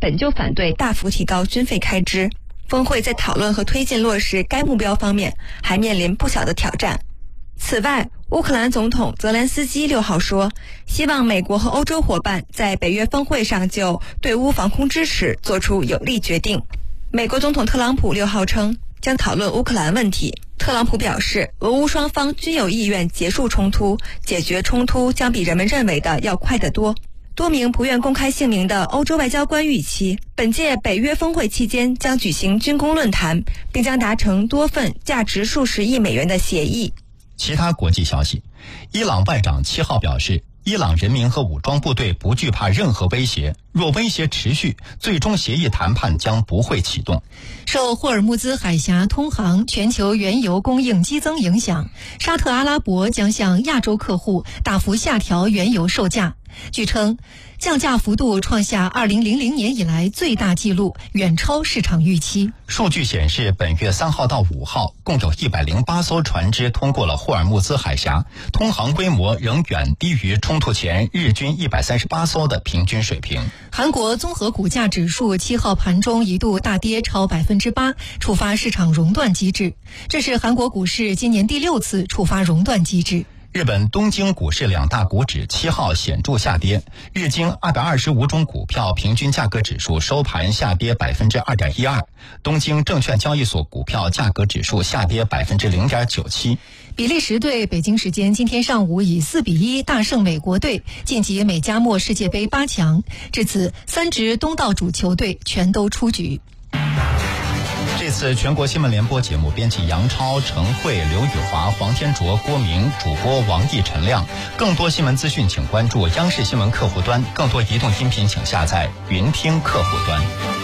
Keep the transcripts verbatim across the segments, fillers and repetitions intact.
本就反对大幅提高军费开支，峰会在讨论和推进落实该目标方面还面临不小的挑战。此外，乌克兰总统泽连斯基六号说，希望美国和欧洲伙伴在北约峰会上就对乌防空支持做出有力决定。美国总统特朗普六号称将讨论乌克兰问题。特朗普表示，俄乌双方均有意愿结束冲突，解决冲突将比人们认为的要快得多。多名不愿公开姓名的欧洲外交官预期，本届北约峰会期间将举行军工论坛，并将达成多份价值数十亿美元的协议。 其他国际消息，伊朗外长七号表示，伊朗人民和武装部队不惧怕任何威胁，若威胁持续，最终协议谈判将不会启动。 受霍尔木兹海峡通航、全球原油供应激增影响，沙特阿拉伯将向亚洲客户大幅下调原油售价。据称，降价幅度创下二零零零年以来最大纪录，远超市场预期。 数据显示，本月三号到五号，共有一百零八艘船只通过了霍尔木兹海峡，通航规模仍远低于冲突前日均一百三十八艘的平均水平。 韩国综合股价指数七号盘中一度大跌超百分之八，触发市场熔断机制。这是韩国股市今年第六次触发熔断机制。 日本东京股市两大股指七号显著下跌，日经二百二十五种股票平均价格指数收盘下跌百分之二点一二，东京证券交易所股票价格指数下跌百分之零点九七。 比利时队北京时间今天上午以四比一大胜美国队，晋级美加墨世界杯八强。至此，三支东道主球队全都出局。 这次全国新闻联播节目，编辑杨超、陈慧、刘宇华、黄天卓、郭明，主播王毅、陈亮。更多新闻资讯，请关注央视新闻客户端；更多移动音频，请下载云听客户端。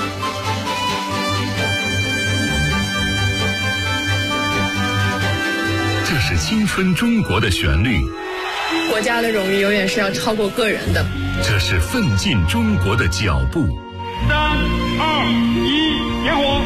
这是青春中国的旋律， 国家的荣誉永远是要超过个人的。 这是奋进中国的脚步。 三二一，点火！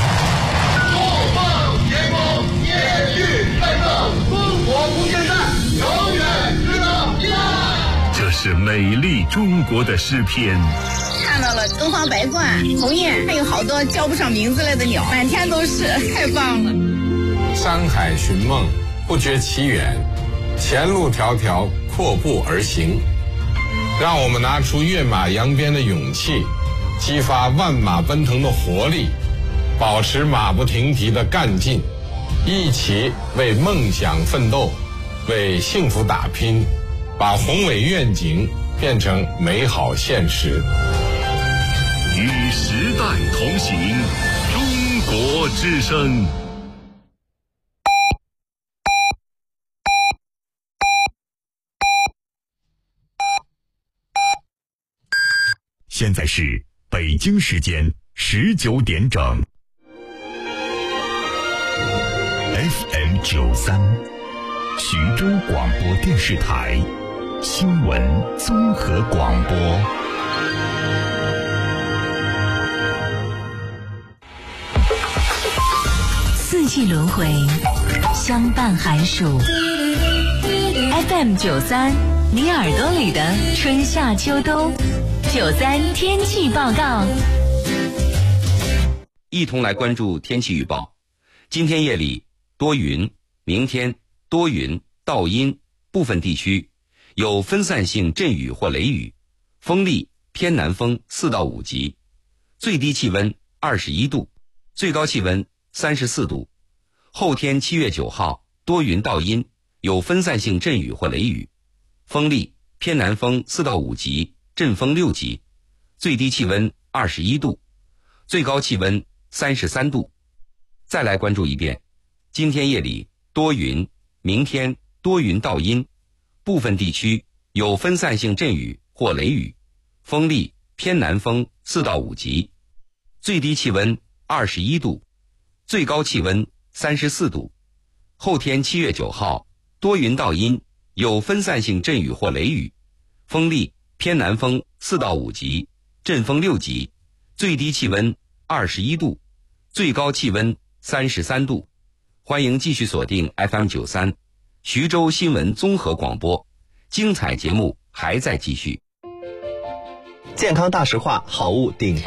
中国空间站永远值得期待。 这是美丽中国的诗篇。 看到了东方白鹳、鸿雁，还有好多叫不上名字来的鸟，满天都是，太棒了。 山海寻梦，不觉其远，前路迢迢，阔步而行。让我们拿出跃马扬鞭的勇气，激发万马奔腾的活力，保持马不停蹄的干劲，一起为梦想奋斗，为幸福打拼，把宏伟愿景变成美好现实。 与时代同行，中国之声。现在是北京时间十九点整。F M 九三，徐州广播电视台新闻综合广播。 四季轮回，相伴寒暑。F M 九三，你耳朵里的春夏秋冬。九三天气报告， 一同来关注天气预报。今天夜里多云，明天多云到阴，部分地区有分散性阵雨或雷雨，风力偏南风四到五级，最低气温二十一度，最高气温三十四度。后天七月九号多云到阴，有分散性阵雨或雷雨，风力偏南风四到五级，阵风六级，最低气温二十一度，最高气温三十三度。再来关注一遍，今天夜里多云，明天多云到阴，部分地区有分散性阵雨或雷雨，风力偏南风四到五级，最低气温二十一度，最高气温三十四度。后天七月九号多云到阴，有分散性阵雨或雷雨，风力偏南风四到五级，阵风六级，最低气温二十一度，最高气温三十三度。欢迎继续锁定 F M 九三，徐州新闻综合广播，精彩节目还在继续。 健康大实话，好物顶